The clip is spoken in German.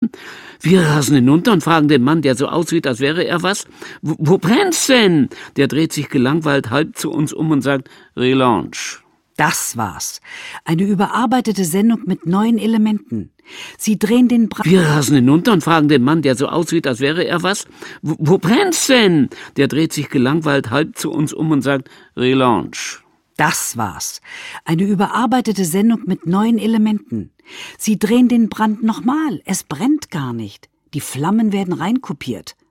Brennnesseln. Wir rasen hinunter und fragen den Mann, der so aussieht, als wäre er was. Wo brennt's denn? Der dreht sich gelangweilt halb zu uns um und sagt, Relaunch. Das war's. Eine überarbeitete Sendung mit neuen Elementen. Sie drehen den Wir rasen hinunter und fragen den Mann, der so aussieht, als wäre er was. Wo brennt's denn? Der dreht sich gelangweilt halb zu uns um und sagt, Relaunch. Das war's. Eine überarbeitete Sendung mit neuen Elementen. Sie drehen den Brand nochmal. Es brennt gar nicht. Die Flammen werden reinkopiert.